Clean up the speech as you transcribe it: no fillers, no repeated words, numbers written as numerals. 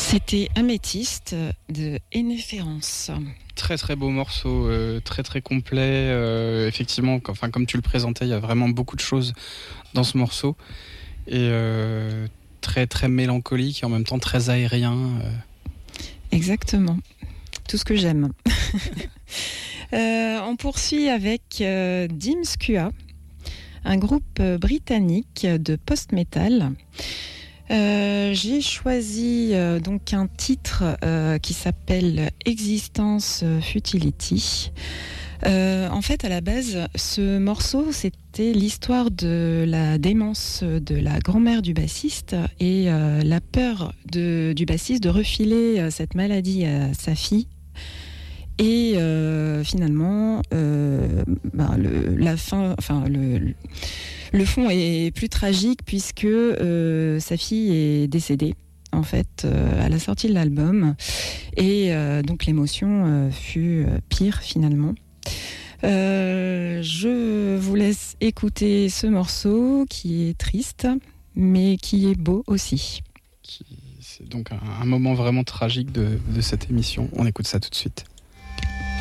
C'était Améthyste de Énéférence. Très très beau morceau, très très complet. Effectivement, comme tu le présentais, il y a vraiment beaucoup de choses dans ce morceau. Et très très mélancolique et en même temps très aérien. Exactement, tout ce que j'aime. On poursuit avec Dim Skua, un groupe britannique de post-metal. J'ai choisi donc un titre qui s'appelle Existence Futility. En fait, à la base, ce morceau, c'était l'histoire de la démence de la grand-mère du bassiste et la peur du bassiste de refiler cette maladie à sa fille. Et finalement, le fond est plus tragique puisque sa fille est décédée en fait à la sortie de l'album et donc l'émotion fut pire finalement. Je vous laisse écouter ce morceau qui est triste mais qui est beau aussi. C'est donc un moment vraiment tragique de cette émission. On écoute ça tout de suite.